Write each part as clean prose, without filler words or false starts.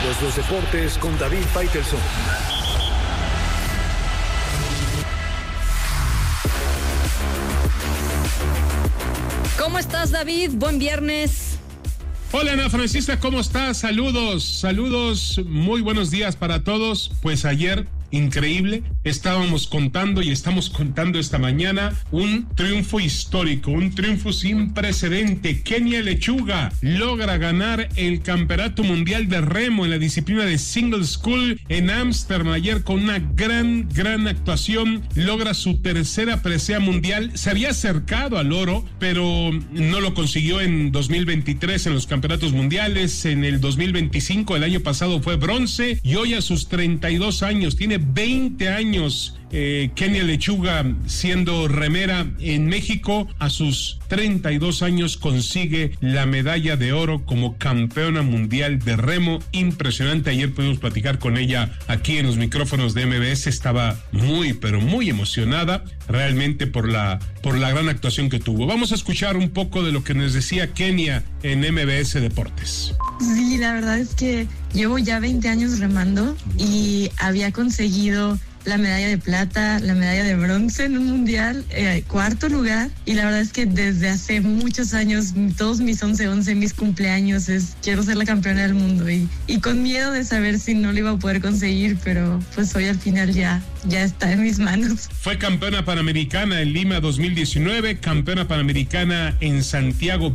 Todos los deportes con David Faitelson. ¿Cómo estás, David? Buen viernes. Hola, Ana Francisca, ¿cómo estás? Saludos, muy buenos días para todos. Pues ayer, increíble, estamos contando esta mañana un triunfo histórico, un triunfo sin precedente. Kenia Lechuga logra ganar el Campeonato Mundial de Remo en la disciplina de Single Scull en Ámsterdam ayer con una gran actuación. Logra su tercera presea mundial. Se había acercado al oro, pero no lo consiguió en 2023 en los campeonatos mundiales. En el 2025, el año pasado, fue bronce, y hoy a sus 32 años, tiene 20 años Kenia Lechuga siendo remera en México. A sus 32 años consigue la medalla de oro como campeona mundial de remo. Impresionante. Ayer pudimos platicar con ella aquí en los micrófonos de MBS. Estaba muy emocionada realmente por la gran actuación que tuvo. Vamos a escuchar un poco de lo que nos decía Kenia en MBS Deportes. Sí, la verdad es que llevo ya 20 años remando y había conseguido la medalla de plata, la medalla de bronce en un mundial, cuarto lugar, y la verdad es que desde hace muchos años, todos mis 11 mis cumpleaños quiero ser la campeona del mundo, y con miedo de saber si no lo iba a poder conseguir, pero pues hoy al final ya está en mis manos. Fue campeona panamericana en Lima 2019, campeona panamericana en Santiago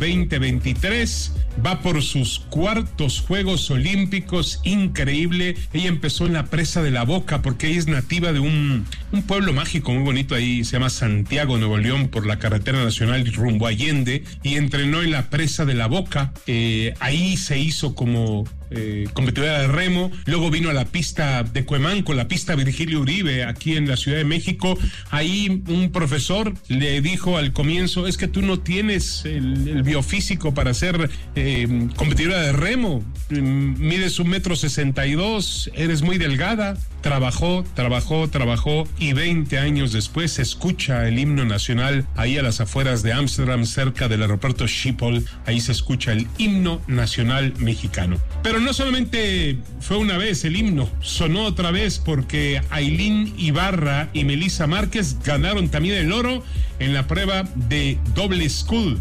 2023, va por sus cuartos Juegos Olímpicos. Increíble. Ella empezó en la Presa de la Boca porque ella es nativa de un pueblo mágico muy bonito ahí, se llama Santiago, Nuevo León, por la carretera nacional rumbo a Allende, y entrenó en la Presa de la Boca. Ahí se hizo como competidora de remo. Luego vino a la pista de Cuemanco, la pista Virgilio Uribe, aquí en la Ciudad de México. Ahí un profesor le dijo al comienzo: es que tú no tienes el biofísico para ser competidora de remo, mides 1,62 m, eres muy delgada. Trabajó, y 20 años después se escucha el himno nacional ahí a las afueras de Ámsterdam, cerca del aeropuerto Schiphol. Ahí se escucha el himno nacional mexicano. Pero no solamente fue una vez el himno, sonó otra vez porque Ailín Ibarra y Melissa Márquez ganaron también el oro en la prueba de doble scull.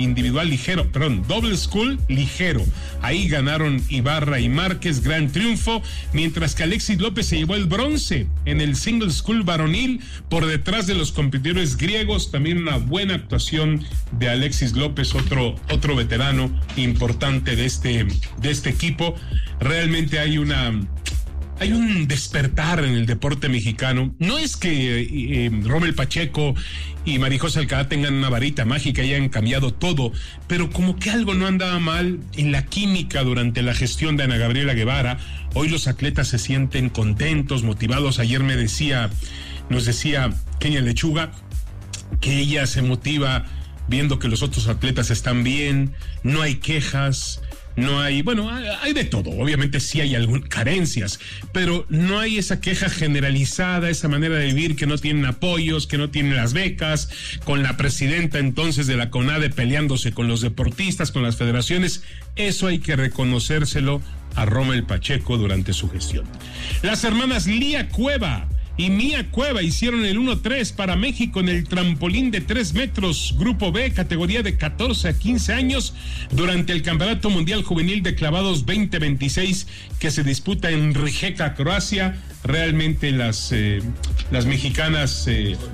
Double scull ligero. Ahí ganaron Ibarra y Márquez, gran triunfo, mientras que Alexis López se llevó el bronce en el single scull varonil por detrás de los competidores griegos. También una buena actuación de Alexis López, otro veterano importante de este equipo. Realmente hay un despertar en el deporte mexicano. No es que Rommel Pacheco y Marijose Alcalá tengan una varita mágica y hayan cambiado todo, pero como que algo no andaba mal en la química durante la gestión de Ana Gabriela Guevara. Hoy los atletas se sienten contentos, motivados. Ayer nos decía Kenia Lechuga que ella se motiva viendo que los otros atletas están bien, no hay quejas. No hay, hay de todo, obviamente sí hay algunas carencias, pero no hay esa queja generalizada, esa manera de vivir que no tienen apoyos, que no tienen las becas, con la presidenta entonces de la CONADE peleándose con los deportistas, con las federaciones. Eso hay que reconocérselo a Rommel Pacheco durante su gestión. Las hermanas Lía Cueva y Mía Cueva hicieron el 1-3 para México en el trampolín de 3 metros, Grupo B, categoría de 14 a 15 años, durante el Campeonato Mundial Juvenil de Clavados 2026 que se disputa en Rijeka, Croacia. Realmente las mexicanas,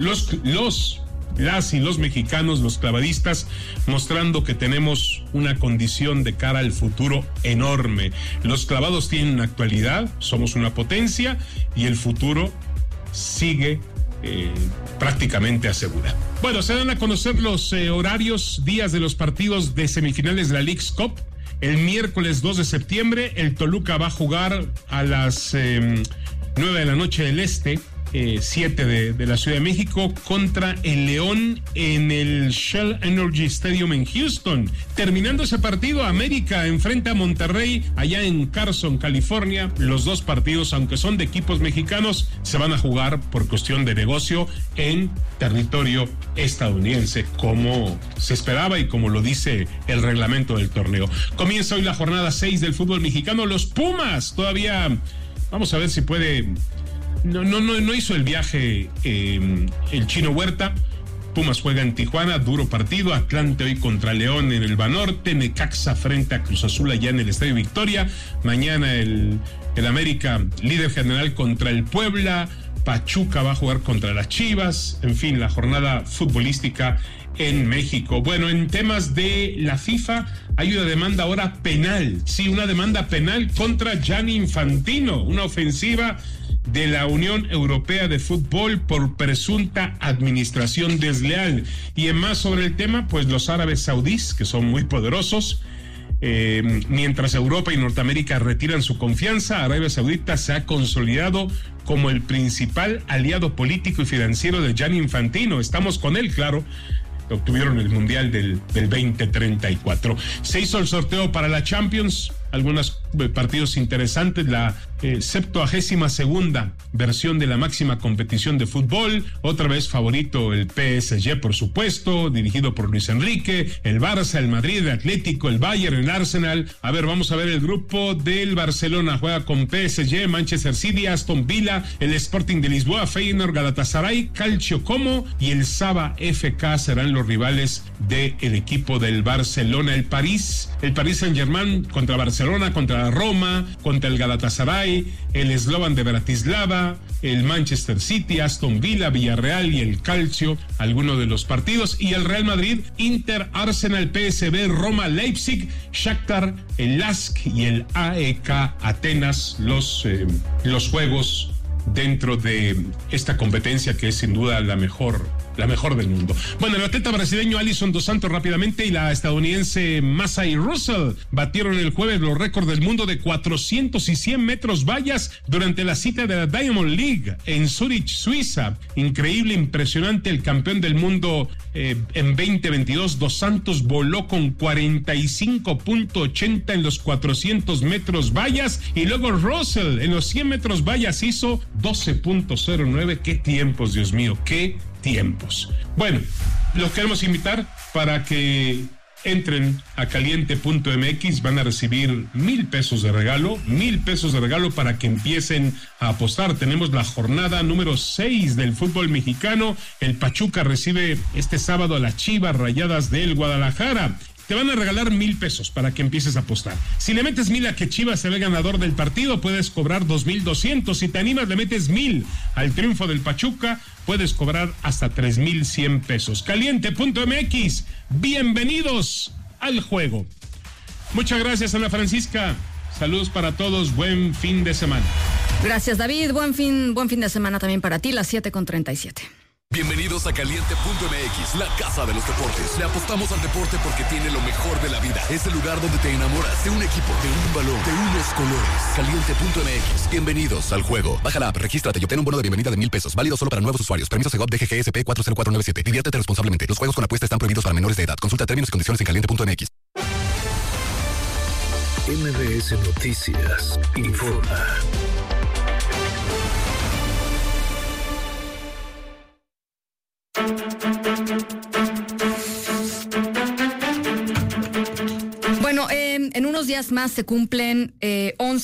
las y los mexicanos, los clavadistas, mostrando que tenemos una condición de cara al futuro enorme. Los clavados tienen una actualidad, somos una potencia, y el futuro sigue prácticamente asegurado. Bueno, se dan a conocer los horarios, días de los partidos de semifinales de la Leagues Cup. El miércoles 2 de septiembre, el Toluca va a jugar a las 9 de la noche del este 7 de la Ciudad de México contra el León en el Shell Energy Stadium en Houston. Terminando ese partido, América enfrenta a Monterrey allá en Carson, California. Los dos partidos, aunque son de equipos mexicanos, se van a jugar por cuestión de negocio en territorio estadounidense, como se esperaba y como lo dice el reglamento del torneo. Comienza hoy la jornada 6 del fútbol mexicano. Los Pumas todavía, vamos a ver si puede. No hizo el viaje el Chino Huerta. Pumas juega en Tijuana, duro partido. Atlante hoy contra León en el Banorte. Necaxa frente a Cruz Azul allá en el Estadio Victoria. Mañana el América, líder general, contra el Puebla. Pachuca va a jugar contra las Chivas. En fin, la jornada futbolística en México. Bueno, en temas de la FIFA hay una demanda ahora penal. Sí, una demanda penal contra Gianni Infantino, una ofensiva de la Unión Europea de Fútbol por presunta administración desleal. Y en más sobre el tema, pues los árabes saudíes, que son muy poderosos, mientras Europa y Norteamérica retiran su confianza, Arabia Saudita se ha consolidado como el principal aliado político y financiero de Gianni Infantino. Estamos con él, claro. Obtuvieron el Mundial del 2034. Se hizo el sorteo para la Champions, algunos partidos interesantes, la 72ª versión de la máxima competición de fútbol. Otra vez favorito el PSG, por supuesto, dirigido por Luis Enrique, el Barça, el Madrid, el Atlético, el Bayern, el Arsenal. A ver, vamos a ver el grupo del Barcelona. Juega con PSG, Manchester City, Aston Villa, el Sporting de Lisboa, Feyenoord, Galatasaray, Calcio Como y el Saba FK serán los rivales del equipo del Barcelona. El París Saint-Germain contra Barcelona, contra la Roma, contra el Galatasaray, el Slovan de Bratislava, el Manchester City, Aston Villa, Villarreal y el Calcio, algunos de los partidos. Y el Real Madrid, Inter, Arsenal, PSV, Roma, Leipzig, Shakhtar, el LASK y el AEK Atenas, los juegos dentro de esta competencia que es sin duda la mejor del mundo. Bueno, el atleta brasileño Alisson dos Santos rápidamente y la estadounidense Masai Russell batieron el jueves los récords del mundo de 400 y 100 metros vallas durante la cita de la Diamond League en Zurich, Suiza. Increíble, impresionante. El campeón del mundo en 2022, Dos Santos, voló con 45.80 en los 400 metros vallas y luego Russell en los 100 metros vallas hizo 12.09. ¡Qué tiempos, Dios mío! ¡Qué tiempos! Bueno, los queremos invitar para que entren a caliente.mx. Van a recibir 1,000 pesos de regalo, 1,000 pesos de regalo para que empiecen a apostar. Tenemos la jornada número 6 del fútbol mexicano. El Pachuca recibe este sábado a las Chivas Rayadas del Guadalajara. Te van a regalar 1,000 pesos para que empieces a apostar. Si le metes 1,000 a que Chivas sea el ganador del partido, puedes cobrar 2,200. Si te animas, le metes 1,000 al triunfo del Pachuca, puedes cobrar hasta 3,100 pesos. Caliente.mx, bienvenidos al juego. Muchas gracias, Ana Francisca. Saludos para todos, buen fin de semana. Gracias, David, buen fin de semana también para ti, las 7:37. Bienvenidos a Caliente.mx, la casa de los deportes. Le apostamos al deporte porque tiene lo mejor de la vida. Es el lugar donde te enamoras de un equipo, de un balón, de unos colores. Caliente.mx, bienvenidos al juego. Baja la app, regístrate y obtén un bono de bienvenida de 1,000 pesos. Válido solo para nuevos usuarios. Permiso Segov DGGSP 40497. Diviértete responsablemente. Los juegos con apuesta están prohibidos para menores de edad. Consulta términos y condiciones en Caliente.mx. MBS Noticias informa. Bueno, en unos días más se cumplen 11